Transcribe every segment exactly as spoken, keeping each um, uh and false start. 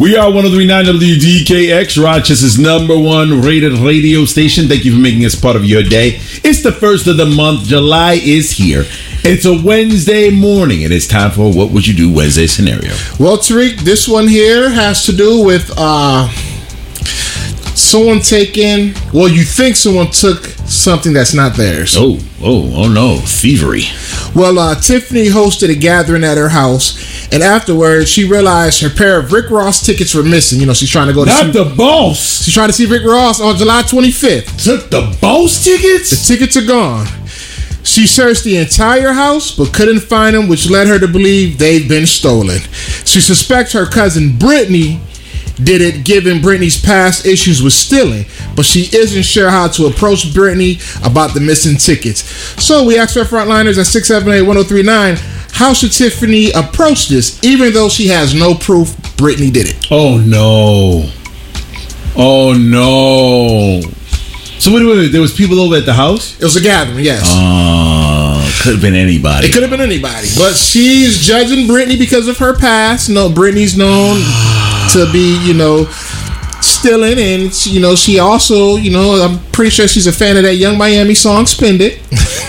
We are one oh three point nine W D K X, Rochester's number one rated radio station. Thank you for making us part of your day. It's the first of the month. July is here. It's a Wednesday morning, and it's time for What Would You Do Wednesday scenario. Well, Tariq, this one here has to do with uh, someone taking, well, you think someone took something that's not theirs. Oh, oh, oh no, thievery. Well, uh, Tiffany hosted a gathering at her house, and afterwards, she realized her pair of Rick Ross tickets were missing. You know, she's trying to go to Not see, the boss. She's trying to see Rick Ross on July twenty-fifth. Took the boss tickets? The tickets are gone. She searched the entire house, but couldn't find them, which led her to believe they've been stolen. She suspects her cousin Brittany did it, given Brittany's past issues with stealing, but she isn't sure how to approach Brittany about the missing tickets. So we asked our frontliners at six seven eight, one oh three nine, how should Tiffany approach this, even though she has no proof Brittany did it? Oh, no. Oh, no. So wait, wait, wait, there was people over at the house? It was a gathering, yes. Oh, could have been anybody. It could have been anybody, but she's judging Brittany because of her past. No, Brittany's known to be, you know, stealing, and you know, she also, you know, I'm pretty sure she's a fan of that Young Miami song "Spend It."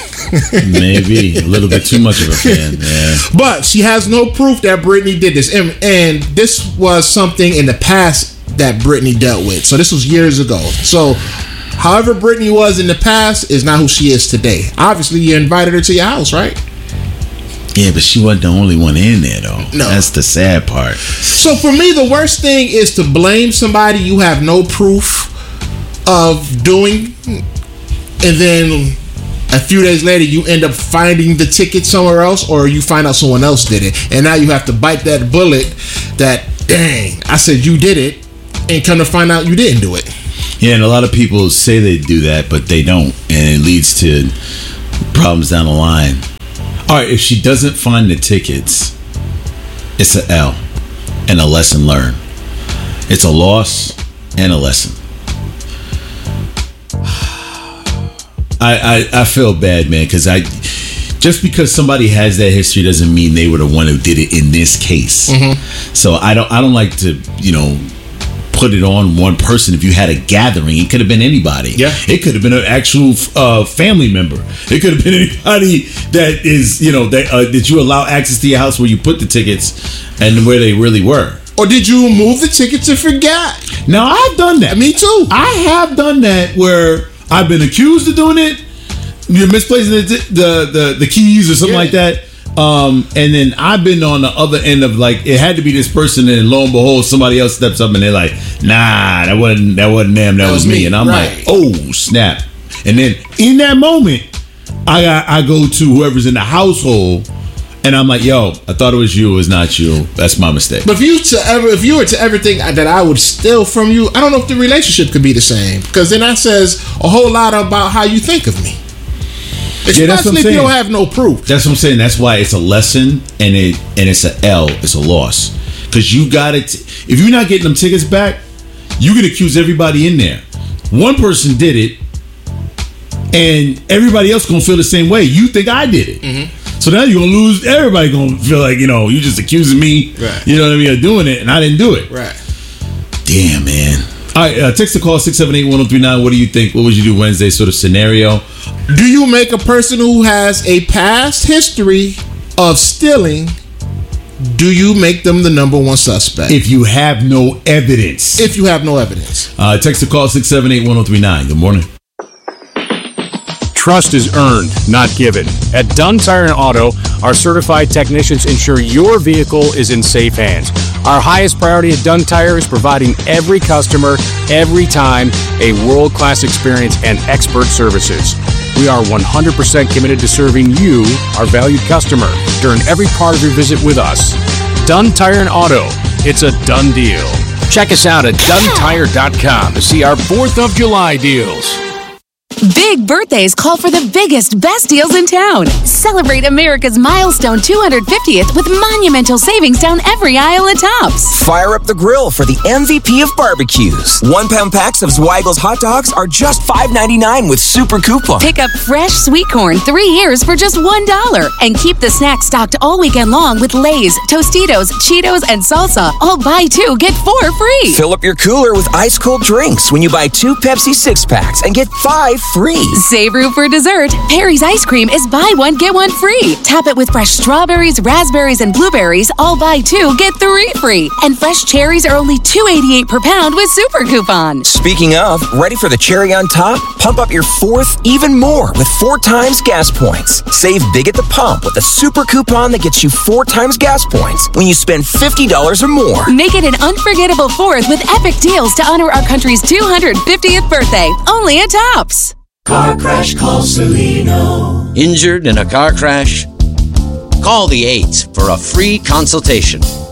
Maybe a little bit too much of a fan. Yeah. But she has no proof that Brittany did this, and, and this was something in the past that Brittany dealt with. So this was years ago. So however Brittany was in the past is not who she is today. Obviously, you invited her to your house, right? Yeah, but she wasn't the only one in there, though. No. That's the sad part. So for me, the worst thing is to blame somebody you have no proof of doing, and then a few days later you end up finding the ticket somewhere else, or you find out someone else did it, and now you have to bite that bullet that, dang, I said you did it, and come to find out you didn't do it. Yeah, and a lot of people say they do that, but they don't, and it leads to problems down the line. All right, if she doesn't find the tickets, it's an L and a lesson learned. It's a loss and a lesson. I, I, I feel bad, man, because I just because somebody has that history doesn't mean they were the one who did it in this case. Mm-hmm. So I don't I don't like to, you know, put it on one person. If you had a gathering, it could have been anybody. Yeah. It could have been an actual uh, family member. It could have been anybody that is, you know, that uh, that you allow access to your house where you put the tickets and where they really were. Or did you move the tickets and forget? Now, I've done that. Me too. I have done that where I've been accused of doing it. You're misplacing the the the, the keys or something yeah. like that. Um, and then I've been on the other end of, like, it had to be this person, and lo and behold, somebody else steps up and they're like, nah, that wasn't that wasn't them, that, that was me. me. And I'm right. like, oh, snap. And then in that moment, I I go to whoever's in the household, and I'm like, yo, I thought it was you, it was not you. That's my mistake. But if you to ever if you were to ever think that I would steal from you, I don't know if the relationship could be the same, because then that says a whole lot about how you think of me. Especially yeah, that's what I'm if saying. You don't have no proof. That's what I'm saying. That's why it's a lesson, and it and it's an L. It's a loss, because you got it. If you're not getting them tickets back, you can accuse everybody in there. One person did it, and everybody else gonna feel the same way. You think I did it, mm-hmm. so now you're gonna lose. Everybody gonna feel like, you know, you just accusing me. Right. You know what I mean? Of doing it, and I didn't do it. Right. Damn, man. All right, uh, text the call six seven eight, one oh three nine. What do you think? What would you do Wednesday sort of scenario? Do you make a person who has a past history of stealing, do you make them the number one suspect? If you have no evidence. If you have no evidence. Uh, text the call six seven eight, one oh three nine. Good morning. Trust is earned, not given. At Dunn Tire and Auto, our certified technicians ensure your vehicle is in safe hands. Our highest priority at Dunn Tire is providing every customer, every time, a world-class experience and expert services. We are one hundred percent committed to serving you, our valued customer, during every part of your visit with us. Dunn Tire and Auto. It's a done deal. Check us out at Dunn Tire dot com to see our fourth of July deals. Big birthdays call for the biggest, best deals in town. Celebrate America's milestone two hundred fiftieth with monumental savings down every aisle at Tops. Fire up the grill for the M V P of barbecues. One-pound packs of Zweigel's hot dogs are just five ninety-nine with Super Coupon. Pick up fresh sweet corn three years for just one dollar. And keep the snacks stocked all weekend long with Lay's, Tostitos, Cheetos, and salsa. All buy two, get four free. Fill up your cooler with ice-cold drinks when you buy two Pepsi six-packs and get five free. Save room for dessert. Perry's ice cream is buy one, get one free. Top it with fresh strawberries, raspberries, and blueberries. All buy two, get three free. And fresh cherries are only two eighty-eight per pound with Super Coupon. Speaking of, ready for the cherry on top? Pump up your fourth even more with four times gas points. Save big at the pump with a Super Coupon that gets you four times gas points when you spend fifty dollars or more. Make it an unforgettable fourth with epic deals to honor our country's two hundred fiftieth birthday. Only at Tops. Car crash, call Celino. Injured in a car crash? Call the eights for a free consultation.